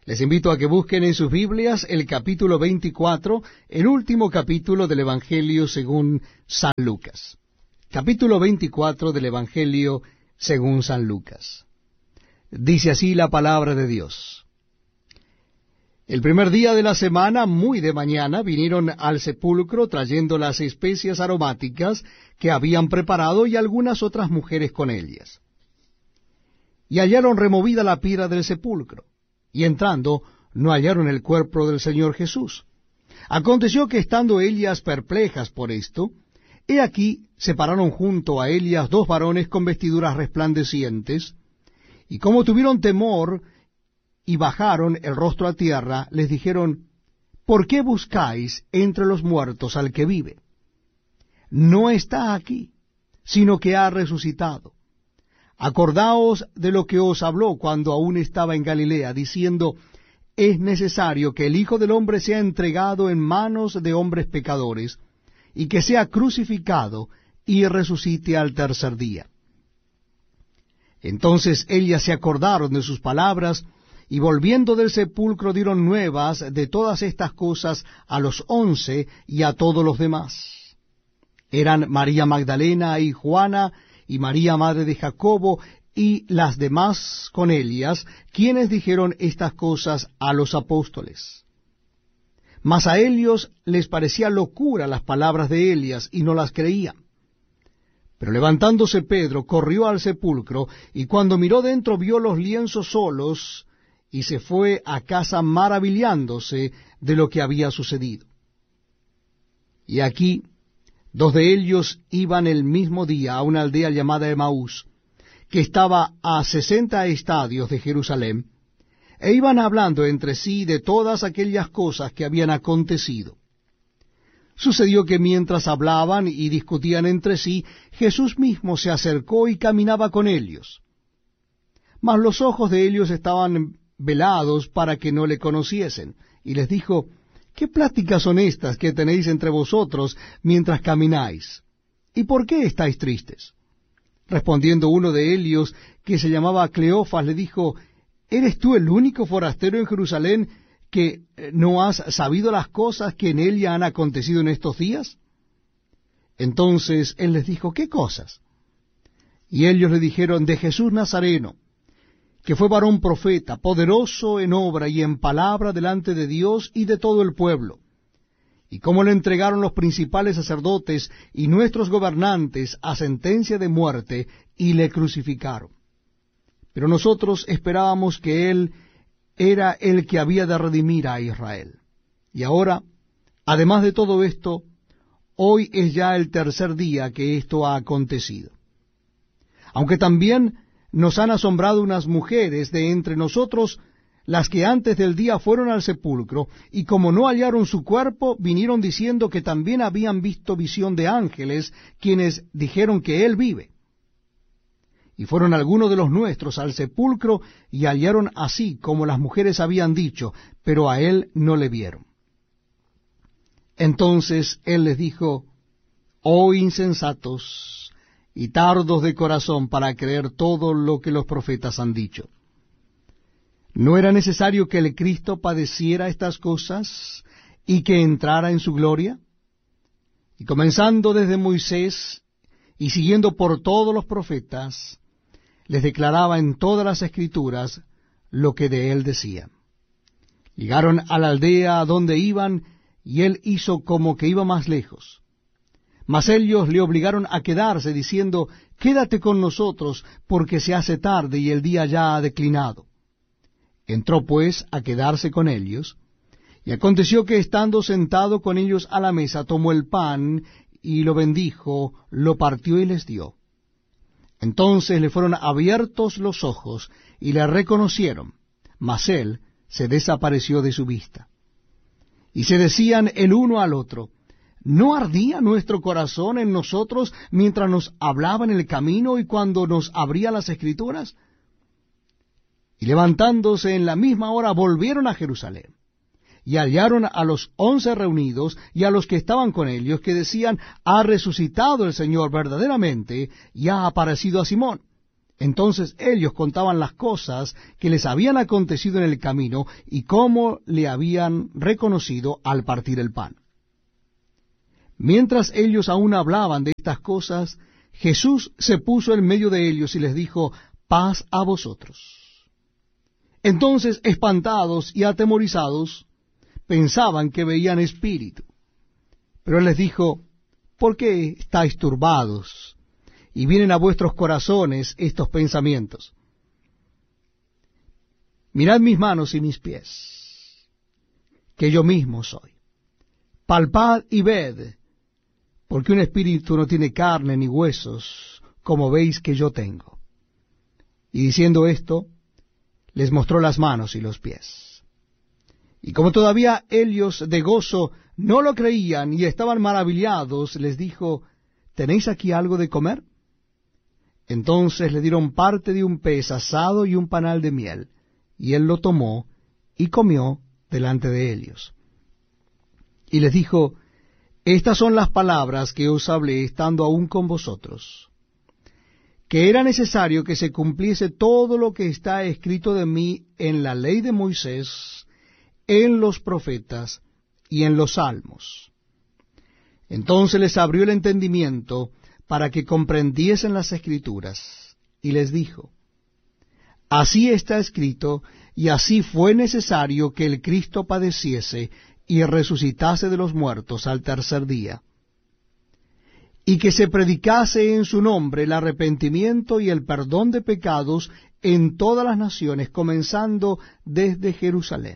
Les invito a que busquen en sus Biblias el capítulo 24, el último capítulo del Evangelio según San Lucas. Capítulo 24 del Evangelio según San Lucas. Dice así la palabra de Dios. El primer día de la semana, muy de mañana, vinieron al sepulcro trayendo las especias aromáticas que habían preparado y algunas otras mujeres con ellas. Y hallaron removida la piedra del sepulcro, y entrando no hallaron el cuerpo del Señor Jesús. Aconteció que estando ellas perplejas por esto, he aquí se pararon junto a ellas dos varones con vestiduras resplandecientes, y como tuvieron temor y bajaron el rostro a tierra, les dijeron, ¿por qué buscáis entre los muertos al que vive? No está aquí, sino que ha resucitado. Acordaos de lo que os habló cuando aún estaba en Galilea, diciendo, es necesario que el Hijo del Hombre sea entregado en manos de hombres pecadores, y que sea crucificado y resucite al tercer día. Entonces ellas se acordaron de sus palabras, y volviendo del sepulcro dieron nuevas de todas estas cosas a los 11 y a todos los demás. Eran María Magdalena y Juana, y María madre de Jacobo, y las demás con ellas, quienes dijeron estas cosas a los apóstoles. Mas a ellos les parecía locura las palabras de Elías, y no las creían. Pero levantándose Pedro, corrió al sepulcro, y cuando miró dentro vio los lienzos solos, y se fue a casa maravillándose de lo que había sucedido. Y aquí, dos de ellos iban el mismo día a una aldea llamada Emaús, que estaba a 60 estadios de Jerusalén, e iban hablando entre sí de todas aquellas cosas que habían acontecido. Sucedió que mientras hablaban y discutían entre sí, Jesús mismo se acercó y caminaba con ellos. Mas los ojos de ellos estaban velados para que no le conociesen, y les dijo, ¿qué pláticas son estas que tenéis entre vosotros mientras camináis? ¿Y por qué estáis tristes? Respondiendo uno de ellos, que se llamaba Cleofas, le dijo, ¿eres tú el único forastero en Jerusalén que no has sabido las cosas que en ella han acontecido en estos días? Entonces él les dijo, ¿qué cosas? Y ellos le dijeron, de Jesús Nazareno, que fue varón profeta, poderoso en obra y en palabra delante de Dios y de todo el pueblo, y cómo le entregaron los principales sacerdotes y nuestros gobernantes a sentencia de muerte, y le crucificaron. Pero nosotros esperábamos que él era el que había de redimir a Israel. Y ahora, además de todo esto, hoy es ya el tercer día que esto ha acontecido. Aunque también nos han asombrado unas mujeres de entre nosotros, las que antes del día fueron al sepulcro, y como no hallaron su cuerpo, vinieron diciendo que también habían visto visión de ángeles, quienes dijeron que él vive. Y fueron algunos de los nuestros al sepulcro, y hallaron así como las mujeres habían dicho, pero a él no le vieron. Entonces él les dijo, oh insensatos, y tardos de corazón para creer todo lo que los profetas han dicho. ¿No era necesario que el Cristo padeciera estas cosas y que entrara en su gloria? Y comenzando desde Moisés y siguiendo por todos los profetas, les declaraba en todas las Escrituras lo que de él decían. Llegaron a la aldea a donde iban, y él hizo como que iba más lejos. Mas ellos le obligaron a quedarse, diciendo, quédate con nosotros, porque se hace tarde y el día ya ha declinado. Entró pues a quedarse con ellos, y aconteció que estando sentado con ellos a la mesa, tomó el pan, y lo bendijo, lo partió y les dio. Entonces le fueron abiertos los ojos, y le reconocieron, mas él se desapareció de su vista. Y se decían el uno al otro, ¿no ardía nuestro corazón en nosotros mientras nos hablaba en el camino y cuando nos abría las Escrituras? Y levantándose en la misma hora volvieron a Jerusalén, y hallaron a los 11 reunidos y a los que estaban con ellos, que decían, ha resucitado el Señor verdaderamente, y ha aparecido a Simón. Entonces ellos contaban las cosas que les habían acontecido en el camino y cómo le habían reconocido al partir el pan. Mientras ellos aún hablaban de estas cosas, Jesús se puso en medio de ellos y les dijo: paz a vosotros. Entonces, espantados y atemorizados, pensaban que veían espíritu. Pero él les dijo: ¿por qué estáis turbados? Y vienen a vuestros corazones estos pensamientos. Mirad mis manos y mis pies, que yo mismo soy. Palpad y ved, porque un espíritu no tiene carne ni huesos, como veis que yo tengo. Y diciendo esto, les mostró las manos y los pies. Y como todavía ellos de gozo no lo creían y estaban maravillados, les dijo: ¿tenéis aquí algo de comer? Entonces le dieron parte de un pez asado y un panal de miel, y él lo tomó y comió delante de ellos. Y les dijo: estas son las palabras que os hablé estando aún con vosotros, que era necesario que se cumpliese todo lo que está escrito de mí en la ley de Moisés, en los profetas y en los salmos. Entonces les abrió el entendimiento para que comprendiesen las Escrituras, y les dijo: así está escrito, y así fue necesario que el Cristo padeciese y resucitase de los muertos al tercer día, y que se predicase en su nombre el arrepentimiento y el perdón de pecados en todas las naciones, comenzando desde Jerusalén.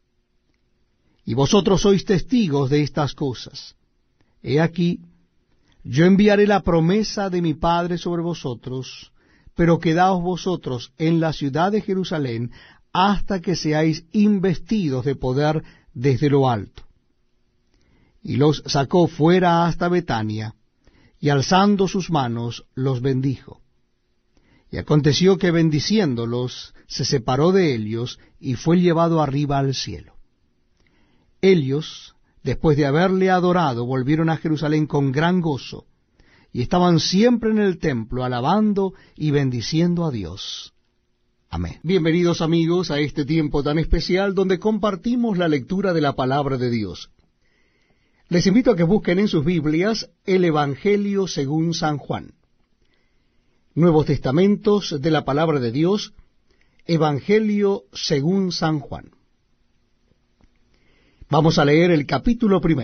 Y vosotros sois testigos de estas cosas. He aquí, yo enviaré la promesa de mi Padre sobre vosotros, pero quedaos vosotros en la ciudad de Jerusalén hasta que seáis investidos de poder desde lo alto. Y los sacó fuera hasta Betania, y alzando sus manos los bendijo. Y aconteció que bendiciéndolos se separó de ellos y fue llevado arriba al cielo. Ellos, después de haberle adorado, volvieron a Jerusalén con gran gozo, y estaban siempre en el templo, alabando y bendiciendo a Dios. Amén. Bienvenidos amigos a este tiempo tan especial donde compartimos la lectura de la palabra de Dios. Les invito a que busquen en sus Biblias el Evangelio según San Juan. Nuevos Testamentos de la palabra de Dios, Evangelio según San Juan. Vamos a leer el capítulo 1.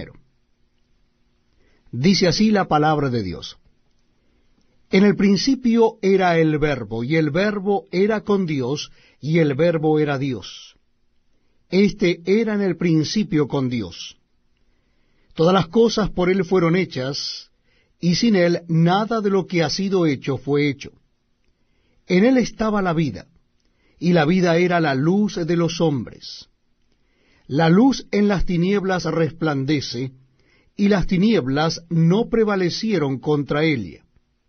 Dice así la palabra de Dios: en el principio era el Verbo, y el Verbo era con Dios, y el Verbo era Dios. Este era en el principio con Dios. Todas las cosas por él fueron hechas, y sin él nada de lo que ha sido hecho fue hecho. En él estaba la vida, y la vida era la luz de los hombres. La luz en las tinieblas resplandece, y las tinieblas no prevalecieron contra ella.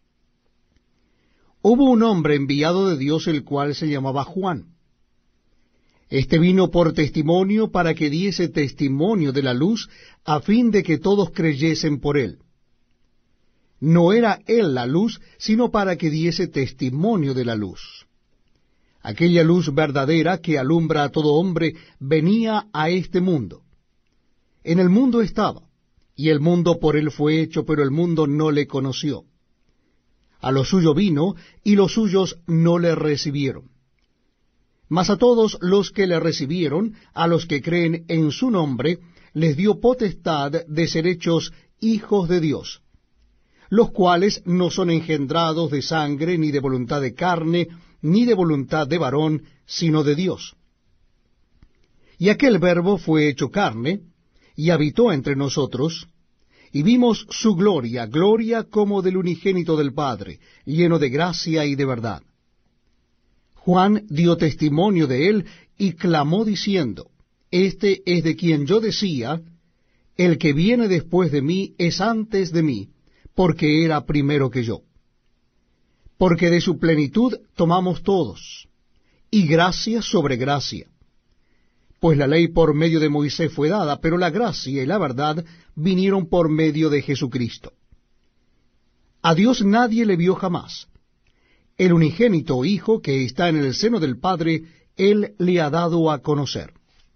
Hubo un hombre enviado de Dios, el cual se llamaba Juan. Este vino por testimonio para que diese testimonio de la luz, a fin de que todos creyesen por él. No era él la luz, sino para que diese testimonio de la luz. Aquella luz verdadera que alumbra a todo hombre venía a este mundo. En el mundo estaba, y el mundo por él fue hecho, pero el mundo no le conoció. A lo suyo vino, y los suyos no le recibieron. Mas a todos los que le recibieron, a los que creen en su nombre, les dio potestad de ser hechos hijos de Dios, los cuales no son engendrados de sangre, ni de voluntad de carne, ni de voluntad de varón, sino de Dios. Y aquel Verbo fue hecho carne, y habitó entre nosotros, y vimos su gloria, gloria como del unigénito del Padre, lleno de gracia y de verdad. Juan dio testimonio de él, y clamó diciendo: este es de quien yo decía, el que viene después de mí es antes de mí, porque era primero que yo. Porque de su plenitud tomamos todos, y gracia sobre gracia. Pues la ley por medio de Moisés fue dada, pero la gracia y la verdad vinieron por medio de Jesucristo. A Dios nadie le vio jamás. el unigénito Hijo que está en el seno del Padre, Él le ha dado a conocer.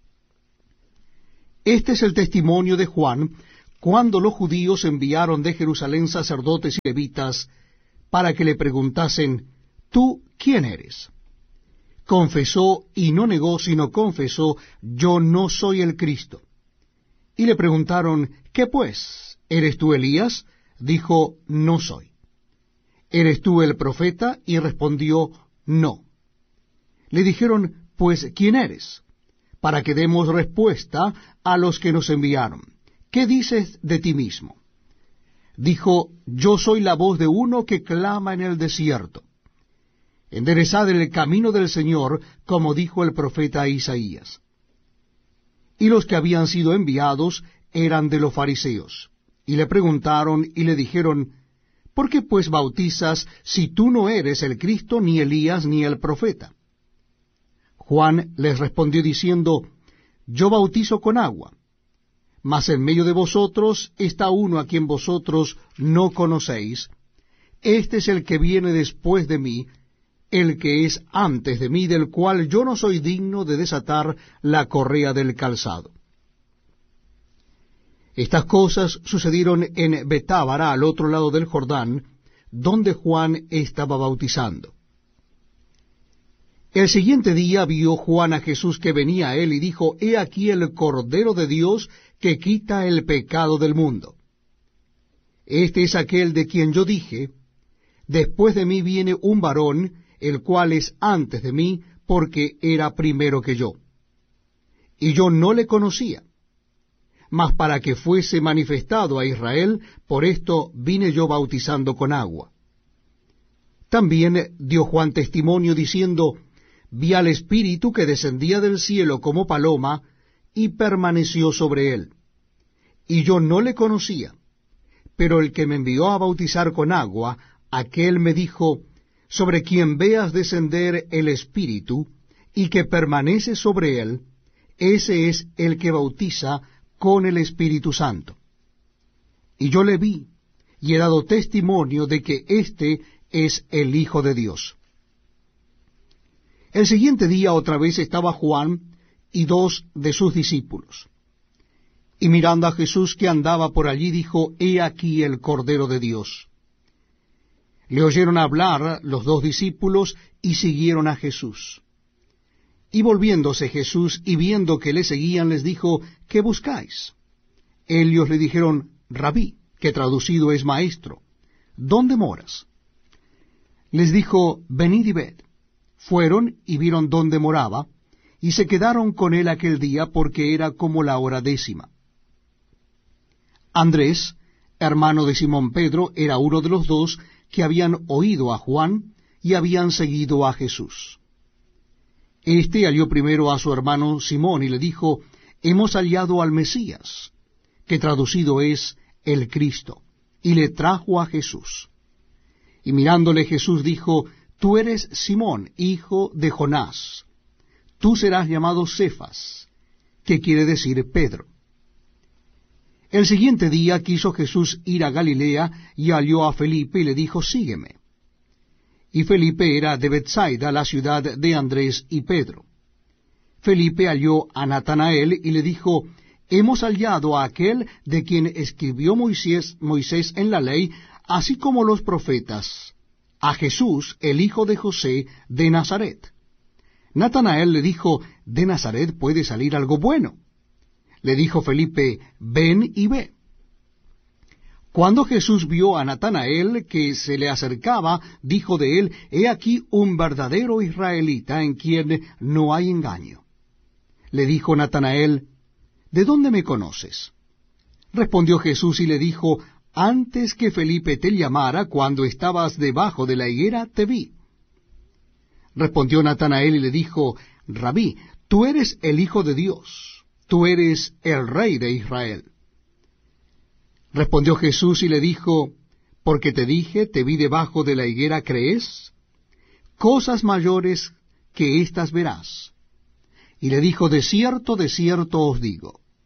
Este es el testimonio de Juan, cuando los judíos enviaron de Jerusalén sacerdotes y levitas, para que le preguntasen, ¿tú quién eres? Confesó y no negó, sino confesó, yo no soy el Cristo. Y le preguntaron, ¿qué pues? ¿Eres tú Elías? Dijo, no soy. ¿Eres tú el profeta? Y respondió, no. Le dijeron, pues, ¿quién eres? Para que demos respuesta a los que nos enviaron. ¿Qué dices de ti mismo? Dijo, yo soy la voz de uno que clama en el desierto. Enderezad el camino del Señor, como dijo el profeta Isaías. Y los que habían sido enviados eran de los fariseos. Y le preguntaron y le dijeron, ¿por qué pues bautizas si tú no eres el Cristo, ni Elías, ni el profeta? Juan les respondió diciendo, yo bautizo con agua, mas en medio de vosotros está uno a quien vosotros no conocéis. Este es el que viene después de mí, el que es antes de mí, del cual yo no soy digno de desatar la correa del calzado. Estas cosas sucedieron en Betábara, al otro lado del Jordán, donde Juan estaba bautizando. El siguiente día vio Juan a Jesús que venía a él y dijo, he aquí el Cordero de Dios que quita el pecado del mundo. Este es aquel de quien yo dije, después de mí viene un varón, el cual es antes de mí, porque era primero que yo. Y yo no le conocía, mas para que fuese manifestado a Israel, por esto vine yo bautizando con agua. También dio Juan testimonio diciendo, vi al Espíritu que descendía del cielo como paloma, y permaneció sobre él. Y yo no le conocía, pero el que me envió a bautizar con agua, aquel me dijo, sobre quien veas descender el Espíritu, y que permanece sobre él, ese es el que bautiza con el Espíritu Santo. Y yo le vi, y he dado testimonio de que éste es el Hijo de Dios. El siguiente día otra vez estaba Juan y dos de sus discípulos. Y mirando a Jesús que andaba por allí, dijo, he aquí el Cordero de Dios. Le oyeron hablar los dos discípulos y siguieron a Jesús. Y volviéndose Jesús y viendo que le seguían, les dijo, ¿qué buscáis? Ellos le dijeron, Rabí, que traducido es maestro, ¿dónde moras? Les dijo, venid y ved. Fueron y vieron dónde moraba, y se quedaron con él aquel día, porque era como la hora 10. Andrés, hermano de Simón Pedro, era uno de los dos que habían oído a Juan y habían seguido a Jesús. Este halló primero a su hermano Simón y le dijo, hemos hallado al Mesías, que traducido es el Cristo, y le trajo a Jesús. Y mirándole Jesús dijo, tú eres Simón, hijo de Jonás, tú serás llamado Cefas, que quiere decir Pedro. El siguiente día quiso Jesús ir a Galilea y halló a Felipe y le dijo, sígueme. Y Felipe era de Betsaida, la ciudad de Andrés y Pedro. Felipe halló a Natanael y le dijo, hemos hallado a aquel de quien escribió Moisés en la ley, así como los profetas, a Jesús, el hijo de José, de Nazaret. Natanael le dijo, de Nazaret puede salir algo bueno. Le dijo Felipe, ven y ve. Cuando Jesús vio a Natanael que se le acercaba, dijo de él, he aquí un verdadero israelita en quien no hay engaño. Le dijo Natanael, ¿de dónde me conoces? Respondió Jesús y le dijo, antes que Felipe te llamara, cuando estabas debajo de la higuera, te vi. Respondió Natanael y le dijo, Rabí, tú eres el Hijo de Dios, tú eres el Rey de Israel. Respondió Jesús y le dijo, porque te dije, te vi debajo de la higuera, ¿crees? Cosas mayores que éstas verás. Y le dijo, de cierto os digo,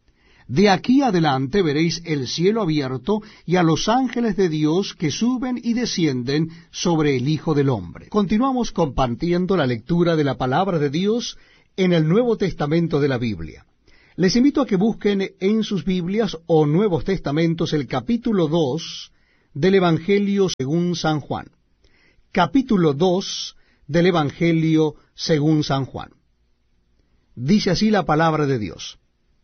De aquí adelante veréis el cielo abierto y a los ángeles de Dios que suben y descienden sobre el Hijo del Hombre. Continuamos compartiendo la lectura de la palabra de Dios en el Nuevo Testamento de la Biblia. Les invito a que busquen en sus Biblias o Nuevos Testamentos el capítulo 2 del Evangelio según San Juan. Capítulo 2 del Evangelio según San Juan. Dice así la palabra de Dios.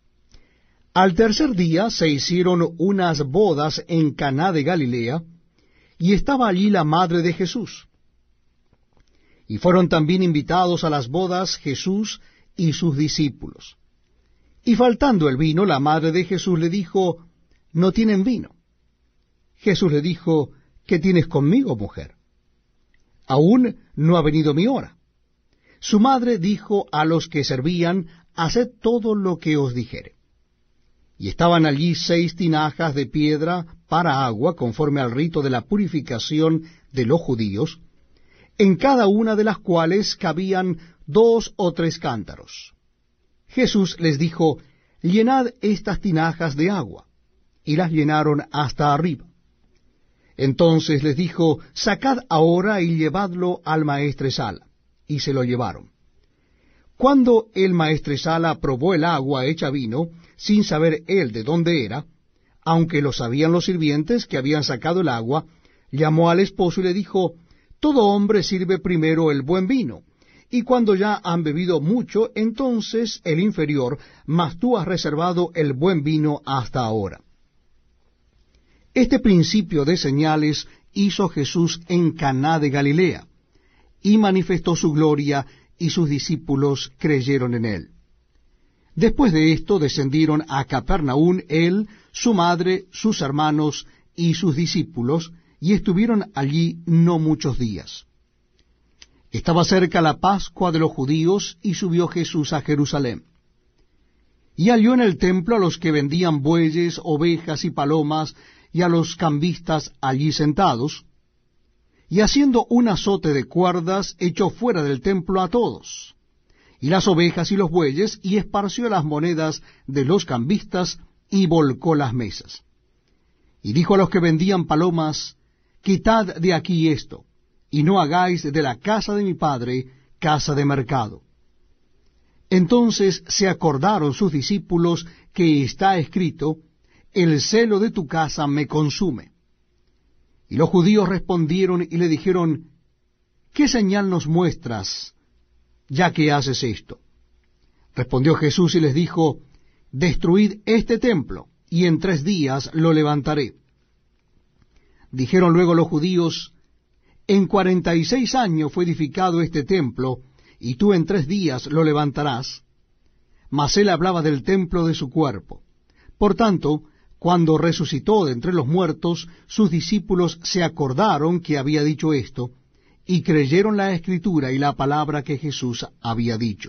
Al tercer día se hicieron unas bodas en Caná de Galilea, y estaba allí la madre de Jesús. Y fueron también invitados a las bodas Jesús y sus discípulos. Y faltando el vino, la madre de Jesús le dijo, no tienen vino. Jesús le dijo, ¿qué tienes conmigo, mujer? Aún no ha venido mi hora. Su madre dijo a los que servían, haced todo lo que os dijere. Y estaban allí 6 tinajas de piedra para agua, conforme al rito de la purificación de los judíos, en cada una de las cuales cabían 2 o 3 cántaros. Jesús les dijo, llenad estas tinajas de agua, y las llenaron hasta arriba. Entonces les dijo, sacad ahora y llevadlo al maestresala, y se lo llevaron. Cuando el maestresala probó el agua hecha vino, sin saber él de dónde era, aunque lo sabían los sirvientes que habían sacado el agua, llamó al esposo y le dijo, todo hombre sirve primero el buen vino, y cuando ya han bebido mucho, entonces el inferior, mas tú has reservado el buen vino hasta ahora. Este principio de señales hizo Jesús en Caná de Galilea, y manifestó su gloria, y sus discípulos creyeron en él. Después de esto descendieron a Capernaum él, su madre, sus hermanos y sus discípulos, y estuvieron allí no muchos días. Estaba cerca la Pascua de los judíos, y subió Jesús a Jerusalén. Y halló en el templo a los que vendían bueyes, ovejas y palomas, y a los cambistas allí sentados, y haciendo un azote de cuerdas, echó fuera del templo a todos, y las ovejas y los bueyes, y esparció las monedas de los cambistas, y volcó las mesas. Y dijo a los que vendían palomas, quitad de aquí esto, y no hagáis de la casa de mi padre casa de mercado. Entonces se acordaron sus discípulos que está escrito, el celo de tu casa me consume. Y los judíos respondieron y le dijeron, ¿qué señal nos muestras, ya que haces esto? Respondió Jesús y les dijo, destruid este templo, y en 3 días lo levantaré. Dijeron luego los judíos, en 46 años fue edificado este templo, y tú en 3 días lo levantarás. Mas él hablaba del templo de su cuerpo. Por tanto, cuando resucitó de entre los muertos, sus discípulos se acordaron que había dicho esto, y creyeron la Escritura y la palabra que Jesús había dicho.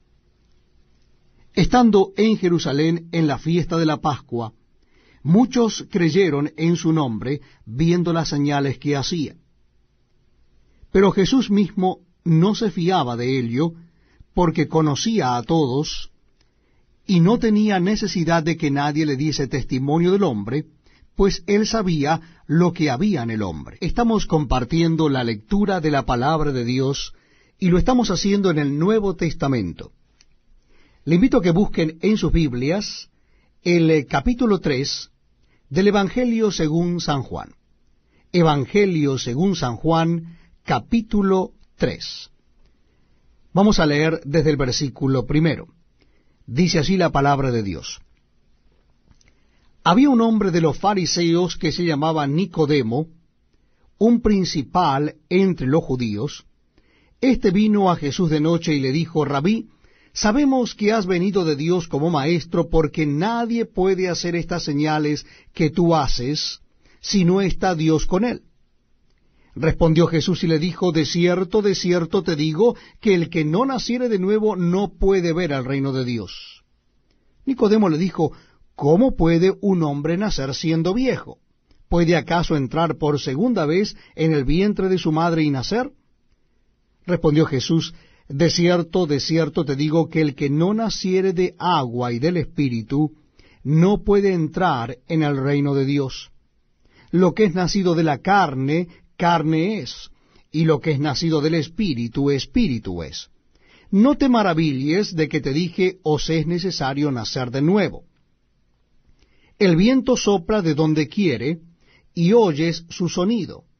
Estando en Jerusalén en la fiesta de la Pascua, muchos creyeron en su nombre, viendo las señales que hacía. Pero Jesús mismo no se fiaba de ello, porque conocía a todos, y no tenía necesidad de que nadie le diese testimonio del hombre, pues él sabía lo que había en el hombre. Estamos compartiendo la lectura de la palabra de Dios, y lo estamos haciendo en el Nuevo Testamento. Le invito a que busquen en sus Biblias el capítulo 3 del Evangelio según San Juan. Evangelio según San Juan, capítulo 3. Vamos a leer desde el versículo 1. Dice así la palabra de Dios. Había un hombre de los fariseos que se llamaba Nicodemo, un principal entre los judíos. Este vino a Jesús de noche y le dijo, Rabí, sabemos que has venido de Dios como maestro, porque nadie puede hacer estas señales que tú haces, si no está Dios con él. Respondió Jesús y le dijo, de cierto te digo, que el que no naciere de nuevo no puede ver al reino de Dios. Nicodemo le dijo, ¿cómo puede un hombre nacer siendo viejo? ¿Puede acaso entrar por segunda vez en el vientre de su madre y nacer? Respondió Jesús, de cierto te digo, que el que no naciere de agua y del Espíritu, no puede entrar en el reino de Dios. Lo que es nacido de la carne, carne es, y lo que es nacido del Espíritu, Espíritu es. No te maravilles de que te dije, os es necesario nacer de nuevo. El viento sopla de donde quiere, y oyes su sonido,